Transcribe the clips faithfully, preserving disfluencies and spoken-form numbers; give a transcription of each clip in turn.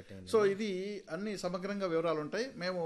So ఇది అన్ని సమగ్రంగా వివరాలు ఉంటాయి. మేము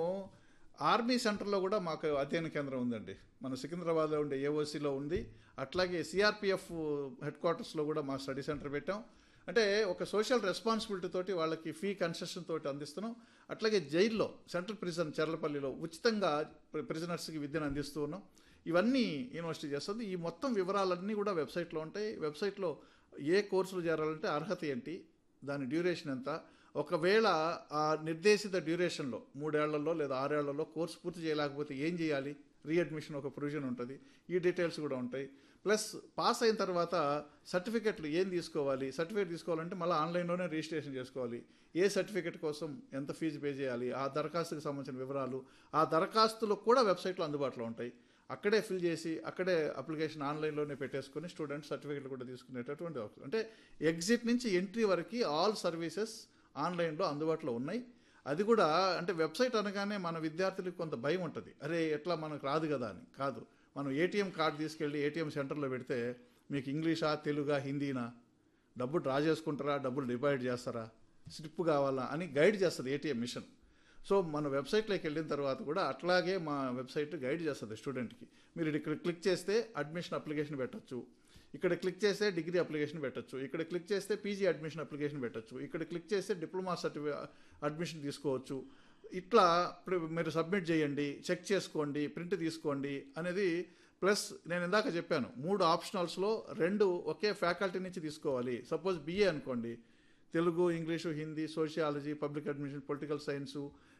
ఆర్మీ సెంటర్లో కూడా మాకు అధ్యయన కేంద్రం ఉందండి. మన సికింద్రాబాద్లో ఉండే ఏఓసీలో ఉంది. అట్లాగే సిఆర్పిఎఫ్ హెడ్ క్వార్టర్స్లో కూడా మా స్టడీ సెంటర్ పెట్టాం. అంటే ఒక సోషల్ రెస్పాన్సిబిలిటీ తోటి వాళ్ళకి ఫీ కన్సెషన్ తోటి అందిస్తున్నాం. అట్లాగే జైల్లో సెంట్రల్ ప్రిజన్ చెర్లపల్లిలో ఉచితంగా ప్రిజనర్స్కి విద్యను అందిస్తూ ఉన్నాం. ఇవన్నీ యూనివర్సిటీ చేస్తుంది. ఈ మొత్తం వివరాలన్నీ కూడా వెబ్సైట్లో ఉంటాయి. వెబ్సైట్లో ఏ కోర్సులు చేరాలంటే అర్హత ఏంటి, దాని డ్యూరేషన్ ఎంత, ఒకవేళ ఆ నిర్దేశిత డ్యూరేషన్లో మూడేళ్లలో లేదా ఆరేళ్లలో కోర్సు పూర్తి చేయలేకపోతే ఏం చేయాలి, రీఅడ్మిషన్ ఒక ప్రొవిజన్ ఉంటుంది. ఈ డీటెయిల్స్ కూడా ఉంటాయి. ప్లస్ పాస్ అయిన తర్వాత సర్టిఫికెట్లు ఏం తీసుకోవాలి, సర్టిఫికేట్ తీసుకోవాలంటే మళ్ళీ ఆన్లైన్లోనే రిజిస్ట్రేషన్ చేసుకోవాలి. ఏ సర్టిఫికేట్ కోసం ఎంత ఫీజు పే చేయాలి, ఆ దరఖాస్తుకు సంబంధించిన వివరాలు ఆ దరఖాస్తులు కూడా వెబ్సైట్లో అందుబాటులో ఉంటాయి. అక్కడే ఫిల్ చేసి అక్కడే అప్లికేషన్ ఆన్లైన్లోనే పెట్టేసుకుని స్టూడెంట్ సర్టిఫికేట్లు కూడా తీసుకునేటటువంటి అవసరం. అంటే ఎగ్జిట్ నుంచి ఎంట్రీ వరకు ఆల్ సర్వీసెస్ ఆన్లైన్లో అందుబాటులో ఉన్నాయి. అది కూడా అంటే వెబ్సైట్ అనగానే మన విద్యార్థులకు కొంత భయం ఉంటుంది, అరే ఎట్లా మనకు రాదు కదా అని. కాదు, మనం ఏటీఎం కార్డు తీసుకెళ్ళి ఏటీఎం సెంటర్లో పెడితే మీకు ఇంగ్లీషా తెలుగా హిందీనా, డబ్బు డ్రా చేసుకుంటారా డబ్బులు డిపాజిట్ చేస్తారా, స్లిప్ కావాలా అని గైడ్ చేస్తుంది ఏటీఎం మిషన్. సో మన వెబ్సైట్లోకి వెళ్ళిన తర్వాత కూడా అట్లాగే మా వెబ్సైట్ గైడ్ చేస్తుంది స్టూడెంట్కి. మీరు ఇక్కడ క్లిక్ చేస్తే అడ్మిషన్ అప్లికేషన్ పెట్టచ్చు, ఇక్కడ క్లిక్ చేస్తే డిగ్రీ అప్లికేషన్ పెట్టచ్చు, ఇక్కడ క్లిక్ చేస్తే పీజీ అడ్మిషన్ అప్లికేషన్ పెట్టచ్చు, ఇక్కడ క్లిక్ చేస్తే డిప్లొమా సర్టిఫికే అడ్మిషన్ తీసుకోవచ్చు. ఇట్లా మీరు సబ్మిట్ చేయండి, చెక్ చేసుకోండి, ప్రింట్ తీసుకోండి అనేది. ప్లస్ నేను ఇందాక చెప్పాను మూడు ఆప్షనల్స్లో రెండు ఒకే ఫ్యాకల్టీ నుంచి తీసుకోవాలి. సపోజ్ బీఏ అనుకోండి, Telugu, English, Hindi, sociology, public administration, political science,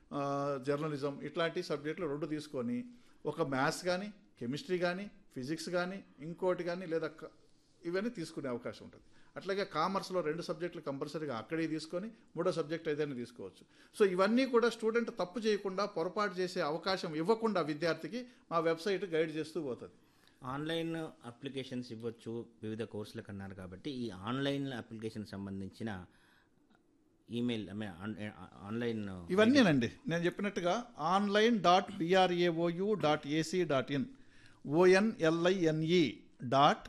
journalism ఇట్లాంటి సబ్జెక్టులు రెండు తీసుకొని ఒక మ్యాథ్స్ కానీ కెమిస్ట్రీ కానీ ఫిజిక్స్ కానీ ఇంకోటి కానీ లేదా ఇవన్నీ తీసుకునే అవకాశం ఉంటుంది. అట్లాగే కామర్స్లో రెండు సబ్జెక్టులు కంపల్సరీగా అక్కడే తీసుకొని మూడో సబ్జెక్ట్ ఏదైనా తీసుకోవచ్చు. సో ఇవన్నీ కూడా స్టూడెంట్ తప్పు చేయకుండా పొరపాటు చేసే అవకాశం ఇవ్వకుండా విద్యార్థికి మా వెబ్సైట్ గైడ్ చేస్తూ పోతుంది. ఆన్లైన్ అప్లికేషన్స్ ఇవ్వచ్చు వివిధ కోర్సులకు అన్నారు కాబట్టి ఈ ఆన్లైన్ అప్లికేషన్ సంబంధించిన ఈమెయిల్ ఆన్లైన్ ఇవన్నీనండి నేను చెప్పినట్టుగా online dot BRAOU dot AC dot in ఓఎన్ఎల్ఐఎన్ఈ dot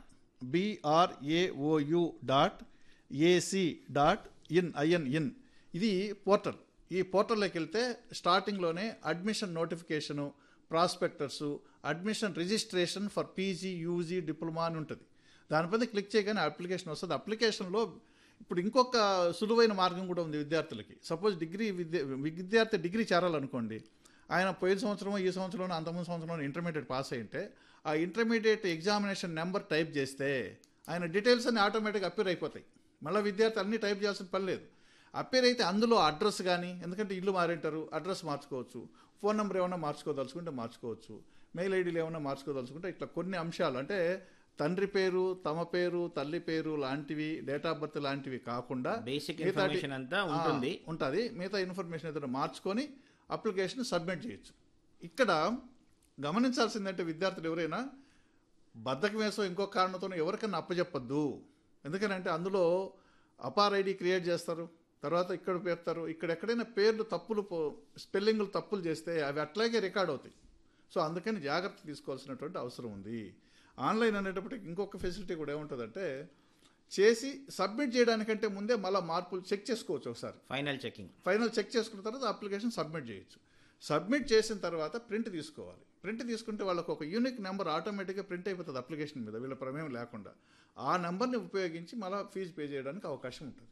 BRAOU dot AC dot in IN in ఇది పోర్టల్. ఈ పోర్టల్లోకి వెళ్తే స్టార్టింగ్లోనే admission notification, prospectus, admission registration for PG, UG, diploma అని ఉంటుంది. దానిపైన క్లిక్ చేయగానే అప్లికేషన్ వస్తుంది. అప్లికేషన్లో ఇప్పుడు ఇంకొక సులువైన మార్గం కూడా ఉంది విద్యార్థులకి. సపోజ్ డిగ్రీ విద్య విద్యార్థి డిగ్రీ చేరాలనుకోండి, ఆయన పోయిన సంవత్సరం ఈ సంవత్సరంలో అంతకుముందు సంవత్సరంలో ఇంటర్మీడియట్ పాస్ అయ్యింటే ఆ ఇంటర్మీడియట్ ఎగ్జామినేషన్ నెంబర్ టైప్ చేస్తే ఆయన డీటెయిల్స్ అన్ని ఆటోమేటిక్గా అప్పేర్ అయిపోతాయి. మళ్ళీ విద్యార్థి అన్నీ టైప్ చేయాల్సిన పని లేదు. అప్పేర్ అయితే అందులో అడ్రస్ కానీ, ఎందుకంటే ఇల్లు మారింటారు, అడ్రస్ మార్చుకోవచ్చు, ఫోన్ నెంబర్ ఏమైనా మార్చుకోదలుచుకుంటే మార్చుకోవచ్చు, మెయిల్ ఐడీలు ఏమైనా మార్చుకోదలుచుకుంటే ఇట్లా కొన్ని అంశాలు అంటే తండ్రి పేరు, తమ పేరు, తల్లి పేరు లాంటివి, డేట్ ఆఫ్ బర్త్ లాంటివి కాకుండా బేసిక్ ఇన్ఫర్మేషన్ అంతా ఉంటుంది ఉంటుంది మిగతా ఇన్ఫర్మేషన్ ఏదైనా మార్చుకొని అప్లికేషన్ సబ్మిట్ చేయొచ్చు. ఇక్కడ గమనించాల్సిందంటే విద్యార్థులు ఎవరైనా బద్ధకం వేసో ఇంకో కారణంతో ఎవరికైనా అప్పచెప్పద్దు. ఎందుకనంటే అందులో అపార్ ఐడి క్రియేట్ చేస్తారు, తర్వాత ఇక్కడ పెడతారు, ఇక్కడ ఎక్కడైనా పేర్లు తప్పులు స్పెల్లింగ్లు తప్పులు చేస్తే అవి అట్లాగే రికార్డ్ అవుతాయి. సో అందుకని జాగ్రత్త తీసుకోవాల్సినటువంటి అవసరం ఉంది. ఆన్లైన్ అనేటప్పటికి ఇంకొక ఫెసిలిటీ కూడా ఏముంటుందంటే చేసి సబ్మిట్ చేయడానికంటే ముందే మళ్ళీ మార్పులు చెక్ చేసుకోవచ్చు. ఒకసారి ఫైనల్ చెకింగ్ ఫైనల్ చెక్ చేసుకున్న తర్వాత అప్లికేషన్ సబ్మిట్ చేయొచ్చు. సబ్మిట్ చేసిన తర్వాత ప్రింట్ తీసుకోవాలి. ప్రింట్ తీసుకుంటే వాళ్ళకు ఒక యూనిక్ నెంబర్ ఆటోమేటిక్గా ప్రింట్ అయిపోతుంది అప్లికేషన్ మీద, వీళ్ళ ప్రమేయం లేకుండా. ఆ నెంబర్ని ఉపయోగించి మళ్ళీ ఫీజు పే చేయడానికి అవకాశం ఉంటుంది.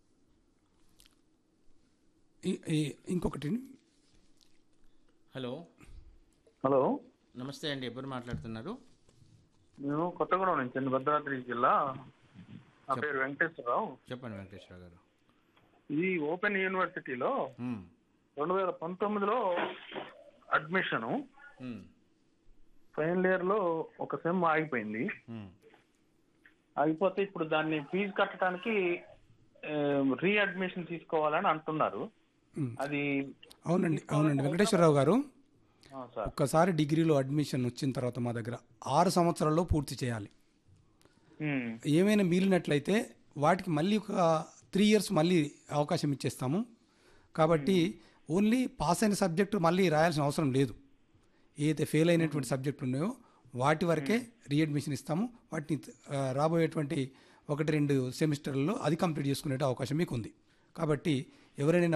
ఇంకొకటి హలో హలో నమస్తే అండి, ఎప్పుడు మాట్లాడుతున్నారు? నేను కొత్తగూడెం నుంచి అండి, భద్రాద్రి జిల్లా. నా పేరు వెంకటేశ్వరరావు. చెప్పండి వెంకటేశ్వరరావు గారు. ఇది ఓపెన్ యూనివర్సిటీలో రెండు వేల పంతొమ్మిదిలో అడ్మిషను ఫైనల్ ఇయర్ లో ఒక సెమ్ ఆగిపోయింది. ఆగిపోతే ఇప్పుడు దాన్ని ఫీజు కట్టడానికి రీఅడ్మిషన్ తీసుకోవాలని అంటున్నారు. అది అవునండి అవునండి వెంకటేశ్వరరావు గారు, ఒక్కసారి డిగ్రీలో అడ్మిషన్ వచ్చిన తర్వాత మా దగ్గర ఆరు సంవత్సరాల్లో పూర్తి చేయాలి. ఏమైనా మిగిలినట్లయితే వాటికి మళ్ళీ ఒక త్రీ ఇయర్స్ మళ్ళీ అవకాశం ఇచ్చేస్తాము. కాబట్టి ఓన్లీ పాస్ అయిన సబ్జెక్టు మళ్ళీ రాయాల్సిన అవసరం లేదు. ఏదైతే ఫెయిల్ అయినటువంటి సబ్జెక్టులు ఉన్నాయో వాటి వరకే రీఅడ్మిషన్ ఇస్తాము. వాటిని రాబోయేటువంటి ఒకటి రెండు సెమిస్టర్లలో అది కంప్లీట్ చేసుకునే అవకాశం మీకు ఉంది. కాబట్టి ఎవరైనా